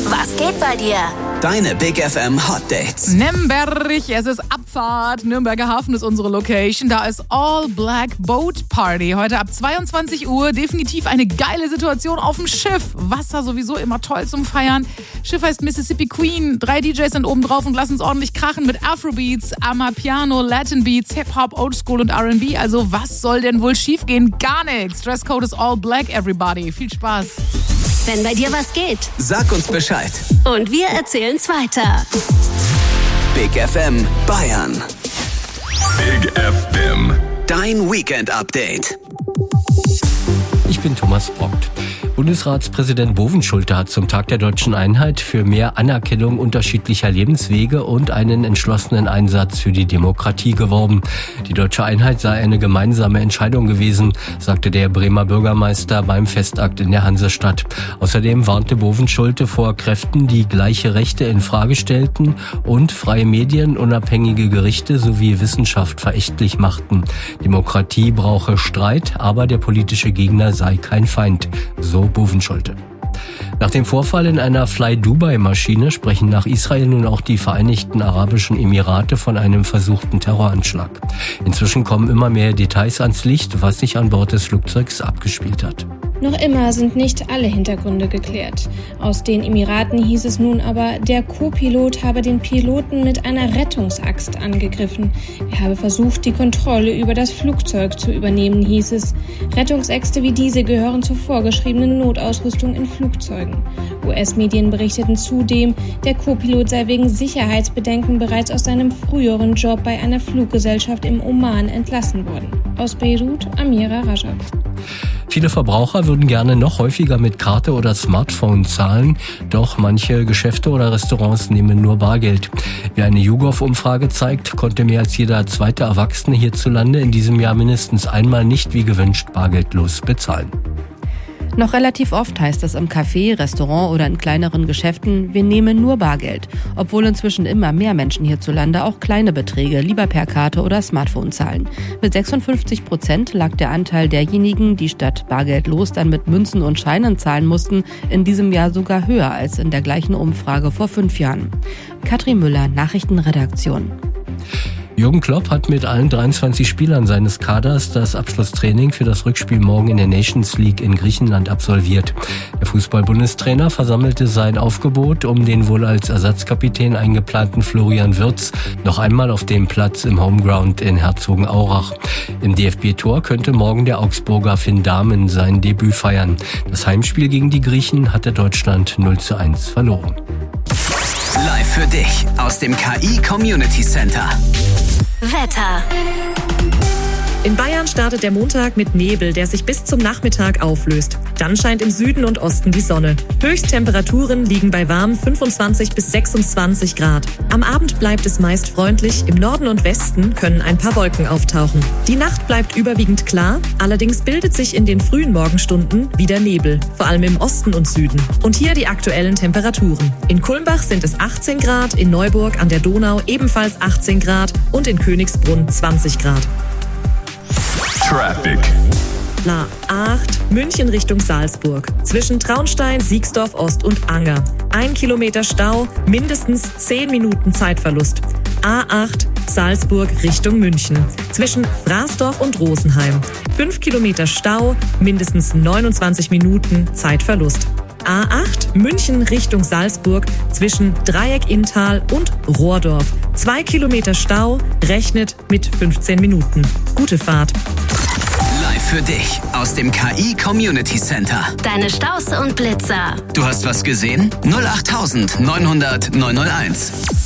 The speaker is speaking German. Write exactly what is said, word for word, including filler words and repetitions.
Was geht bei dir? Deine Big F M Hot Dates. Nürnberg, es ist Abfahrt. Nürnberger Hafen ist unsere Location. Da ist All Black Boat Party. Heute ab zweiundzwanzig Uhr. Definitiv eine geile Situation auf dem Schiff. Wasser sowieso immer toll zum Feiern. Schiff heißt Mississippi Queen. Drei D Js sind oben drauf und lassen es ordentlich krachen mit Afrobeats, Amapiano, Latin Beats, Hip-Hop, Oldschool und R and B. Also was soll denn wohl schiefgehen? Gar nichts. Dresscode ist All Black, everybody. Viel Spaß. Wenn bei dir was geht, Sag uns Bescheid. und wir erzählen's weiter. Big F M Bayern. Big F M. Dein Weekend Update. Ich bin Thomas Brockt. Bundesratspräsident Bovenschulte hat zum Tag der Deutschen Einheit für mehr Anerkennung unterschiedlicher Lebenswege und einen entschlossenen Einsatz für die Demokratie geworben. Die Deutsche Einheit sei eine gemeinsame Entscheidung gewesen, sagte der Bremer Bürgermeister beim Festakt in der Hansestadt. Außerdem warnte Bovenschulte vor Kräften, die gleiche Rechte in Frage stellten und freie Medien, unabhängige Gerichte sowie Wissenschaft verächtlich machten. Demokratie brauche Streit, aber der politische Gegner sei kein Feind. So Bovenschulte. Nach dem Vorfall in einer Fly-Dubai-Maschine sprechen nach Israel nun auch die Vereinigten Arabischen Emirate von einem versuchten Terroranschlag. Inzwischen kommen immer mehr Details ans Licht, was sich an Bord des Flugzeugs abgespielt hat. Noch immer sind nicht alle Hintergründe geklärt. Aus den Emiraten hieß es nun aber, der Co-Pilot habe den Piloten mit einer Rettungsaxt angegriffen. Er habe versucht, die Kontrolle über das Flugzeug zu übernehmen, hieß es. Rettungsäxte wie diese gehören zur vorgeschriebenen Notausrüstung in Flugzeugen. U S-Medien berichteten zudem, der Co-Pilot sei wegen Sicherheitsbedenken bereits aus seinem früheren Job bei einer Fluggesellschaft im Oman entlassen worden. Aus Beirut, Amira Rajab. Viele Verbraucher würden gerne noch häufiger mit Karte oder Smartphone zahlen, doch manche Geschäfte oder Restaurants nehmen nur Bargeld. Wie eine YouGov-Umfrage zeigt, konnte mehr als jeder zweite Erwachsene hierzulande in diesem Jahr mindestens einmal nicht wie gewünscht bargeldlos bezahlen. Noch relativ oft heißt es im Café, Restaurant oder in kleineren Geschäften, wir nehmen nur Bargeld. Obwohl inzwischen immer mehr Menschen hierzulande auch kleine Beträge lieber per Karte oder Smartphone zahlen. Mit sechsundfünfzig Prozent lag der Anteil derjenigen, die statt bargeldlos dann mit Münzen und Scheinen zahlen mussten, in diesem Jahr sogar höher als in der gleichen Umfrage vor fünf Jahren. Katrin Müller, Nachrichtenredaktion. Jürgen Klopp hat mit allen dreiundzwanzig Spielern seines Kaders das Abschlusstraining für das Rückspiel morgen in der Nations League in Griechenland absolviert. Der Fußball-Bundestrainer versammelte sein Aufgebot, um den wohl als Ersatzkapitän eingeplanten Florian Wirtz noch einmal auf dem Platz im Homeground in Herzogenaurach. Im D F B-Tor könnte morgen der Augsburger Finn Dahmen sein Debüt feiern. Das Heimspiel gegen die Griechen hatte Deutschland null zu eins verloren. Live für dich aus dem K I Community Center. Wetter. In Bayern startet der Montag mit Nebel, der sich bis zum Nachmittag auflöst. Dann scheint im Süden und Osten die Sonne. Höchsttemperaturen liegen bei warmen fünfundzwanzig bis sechsundzwanzig Grad. Am Abend bleibt es meist freundlich. Im Norden und Westen können ein paar Wolken auftauchen. Die Nacht bleibt überwiegend klar. Allerdings bildet sich in den frühen Morgenstunden wieder Nebel, vor allem im Osten und Süden. Und hier die aktuellen Temperaturen. In Kulmbach sind es achtzehn Grad, in Neuburg an der Donau ebenfalls achtzehn Grad und in Königsbrunn zwanzig Grad. Traffic. A acht, München Richtung Salzburg. Zwischen Traunstein, Siegsdorf Ost und Anger. Ein Kilometer Stau, mindestens zehn Minuten Zeitverlust. A acht, Salzburg Richtung München. Zwischen Frasdorf und Rosenheim. Fünf Kilometer Stau, mindestens neunundzwanzig Minuten Zeitverlust. A acht, München Richtung Salzburg zwischen Dreieck-Inntal und Rohrdorf. Zwei Kilometer Stau, rechnet mit fünfzehn Minuten. Gute Fahrt. Live für dich aus dem K I Community Center. Deine Staus und Blitzer. Du hast was gesehen? null acht neun null null neun null eins.